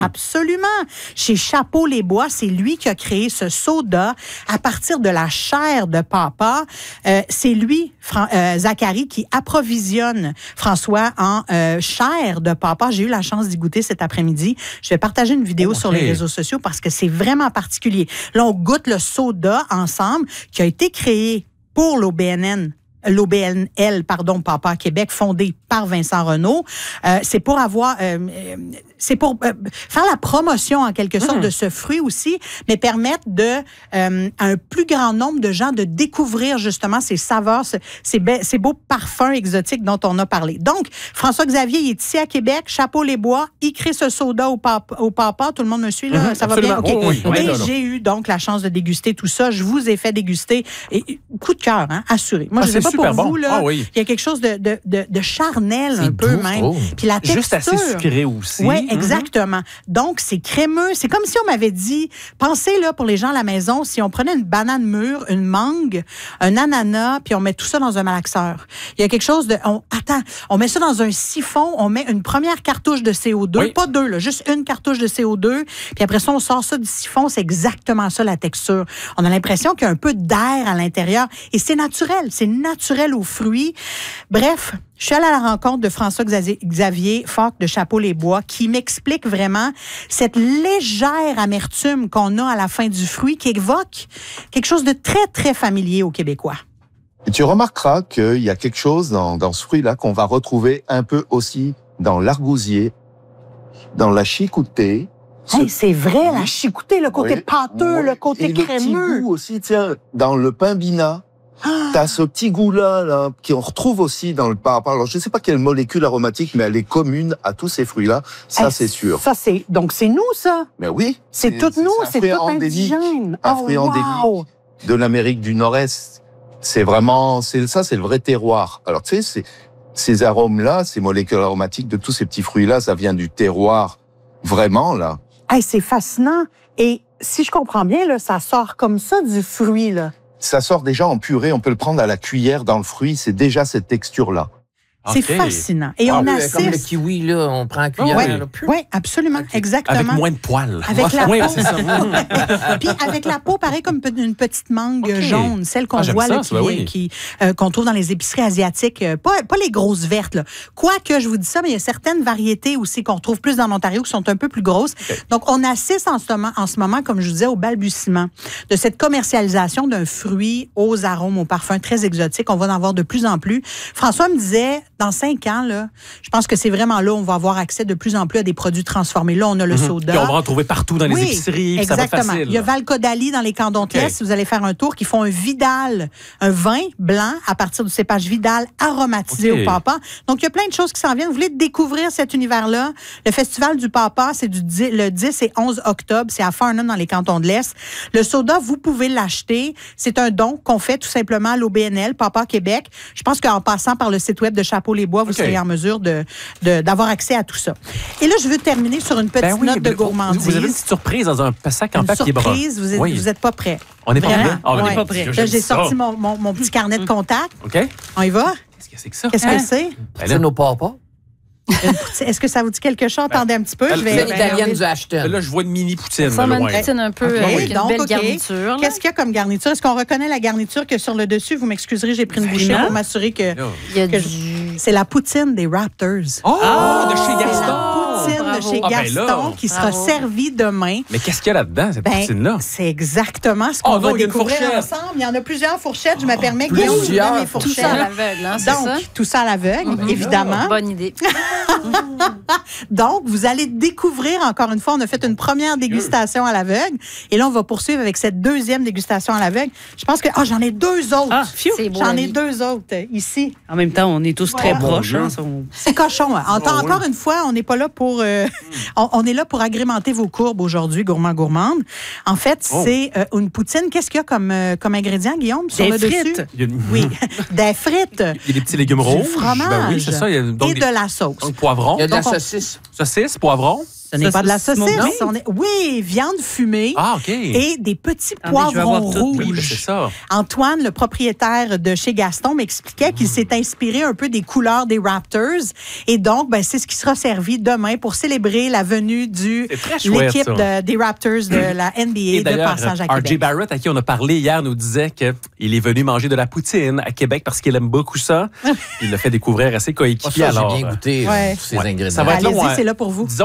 Absolument. Chez Chapeau-les-Bois, c'est lui qui a créé ce soda à partir de la chair de papa. C'est lui, Zachary, qui approvisionne François en chair de papa. J'ai eu la chance d'y goûter cet après-midi. Je vais partager une vidéo sur les réseaux sociaux parce que c'est vraiment particulier. Là, on goûte le soda ensemble qui a été créé pour l'OBNL, Papa Québec, fondé par Vincent Renaud. C'est pour avoir, faire la promotion en quelque sorte de ce fruit aussi, mais permettre à un plus grand nombre de gens de découvrir justement ces saveurs, ces beaux parfums exotiques dont on a parlé. Donc, François-Xavier, il est ici à Québec, Chapeau-les-Bois, il crée ce soda au papa. Tout le monde me suit, là? Ça va bien? Okay. Et j'ai eu donc la chance de déguster tout ça. Je vous ai fait déguster. Et coup de cœur, hein, assuré. Moi, je ne sais pas pour vous, là, il y a quelque chose de charnel un peu même. Puis la texture. Juste assez sucré aussi. Oui, exactement. Donc, c'est crémeux. C'est comme si on m'avait dit, pensez là pour les gens à la maison, si on prenait une banane mûre, une mangue, un ananas, puis on met tout ça dans un malaxeur. Il y a quelque chose de... on met ça dans un siphon, on met une première cartouche de CO2, pas deux, là, juste une cartouche de CO2, puis après ça, on sort ça du siphon. C'est exactement ça, la texture. On a l'impression qu'il y a un peu d'air à l'intérieur. Et c'est naturel. C'est naturel aux fruits. Bref, je suis allée à la rencontre de François-Xavier Falk de Chapeau-les-Bois qui m'explique vraiment cette légère amertume qu'on a à la fin du fruit qui évoque quelque chose de très, très familier aux Québécois. Et tu remarqueras qu'il y a quelque chose dans ce fruit-là qu'on va retrouver un peu aussi dans l'argousier, dans la chicoutée. Hey, c'est vrai, la chicoutée, le côté pâteux, le côté crémeux. Et le petit goût aussi, tiens, dans le pain bina. T'as ce petit goût-là, qu'on retrouve aussi dans le papa. Alors, je ne sais pas quelle molécule aromatique, mais elle est commune à tous ces fruits-là. Ça, c'est sûr. Donc, c'est nous, ça? Mais oui. C'est tout nous, c'est tout indigène. Un fruit endémique de l'Amérique du Nord-Est. C'est vraiment, c'est le vrai terroir. Alors, tu sais, ces arômes-là, ces molécules aromatiques de tous ces petits fruits-là, ça vient du terroir. Vraiment, là. Hey, c'est fascinant. Et si je comprends bien, là, ça sort comme ça du fruit, là. Ça sort déjà en purée, on peut le prendre à la cuillère dans le fruit, c'est déjà cette texture-là. C'est fascinant. Et on assiste... Comme le kiwi, là, on prend un cuillère. Oui, absolument, exactement. Avec moins de poils. Avec la peau. C'est ça. Puis avec la peau, pareil comme une petite mangue jaune, celle qu'on voit là, qu'on trouve dans les épiceries asiatiques. Pas les grosses vertes, là. Quoique, je vous dis ça, mais il y a certaines variétés aussi qu'on trouve plus dans l'Ontario qui sont un peu plus grosses. Donc, on assiste en ce moment, comme je vous disais, au balbutiement de cette commercialisation d'un fruit aux arômes, aux parfums très exotiques. On va en avoir de plus en plus. François me disait... Dans 5 ans, là, je pense que c'est vraiment là où on va avoir accès de plus en plus à des produits transformés. Là, on a le soda. Puis on va en trouver partout dans les épiceries. Exactement. Ça va facile. Il y a Valcodali dans les cantons de l'Est. Si vous allez faire un tour, qui font un Vidal, un vin blanc à partir du cépage Vidal aromatisé au papa. Donc, il y a plein de choses qui s'en viennent. Vous voulez découvrir cet univers-là? Le Festival du papa, c'est le 10 et 11 octobre. C'est à Farnham dans les cantons de l'Est. Le soda, vous pouvez l'acheter. C'est un don qu'on fait tout simplement à l'OBNL, Papa Québec. Je pense qu'en passant par le site web de Chapeau-les-Bois, vous serez en mesure d'avoir accès à tout ça. Et là, je veux terminer sur une petite note de gourmandise. Vous avez une petite surprise dans un sac en papier brun. Une surprise, vous êtes pas prêts. On n'est pas prêts? On n'est pas prêts. Là, j'ai sorti mon petit carnet de contact. OK. On y va? Qu'est-ce que c'est que ça? Qu'est-ce que c'est? C'est nos papas. Est-ce que ça vous dit quelque chose? Attendez un petit peu. Je vais italienne du Ashton. Là, je vois une mini poutine. Ça ressemble à une poutine un peu avec une belle garniture. Qu'est-ce qu'il y a comme garniture? Est-ce qu'on reconnaît la garniture que sur le dessus? Vous m'excuserez, j'ai pris une bouchée pour m'assurer que c'est la poutine des Raptors. Oh, de chez Gaston! De chez Gaston qui sera servie demain. Mais qu'est-ce qu'il y a là-dedans, cette poutine-là? C'est exactement ce qu'on va découvrir ensemble. Il y en a plusieurs fourchettes. Je me permets, Guillaume, de vous donner mes fourchettes. Tout ça à l'aveugle, hein, c'est ça? Donc, tout ça à l'aveugle, évidemment. Bonne idée. Donc, vous allez découvrir, encore une fois, on a fait une première dégustation à l'aveugle. Et là, on va poursuivre avec cette deuxième dégustation à l'aveugle. Je pense que j'en ai 2 autres. J'en ai 2 autres ici. En même temps, on est tous très proches. Hein, c'est cochon. Encore une fois, on n'est pas là pour... on est là pour agrémenter vos courbes aujourd'hui, gourmand-gourmande. En fait, c'est une poutine. Qu'est-ce qu'il y a comme ingrédient, Guillaume, sur le dessus? Oui, des frites. Il y a des petits légumes rouges. Du fromage. Ben oui, c'est ça. Et de la sauce. Donc, poivron. Il y a de la saucisse. Saucisse, poivron. Ce n'est pas de la saucisse. Non? Oui, viande fumée et des petits poivrons rouges. Oui, c'est ça. Antoine, le propriétaire de chez Gaston, m'expliquait qu'il s'est inspiré un peu des couleurs des Raptors. Et donc, c'est ce qui sera servi demain pour célébrer la venue de l'équipe des Raptors de la NBA de passage à Québec. R.J. Barrett, à qui on a parlé hier, nous disait qu'il est venu manger de la poutine à Québec parce qu'il aime beaucoup ça. Il l'a fait découvrir à ses coéquipiers. J'ai bien goûté ces ingrédients. Allez-y, c'est là pour vous.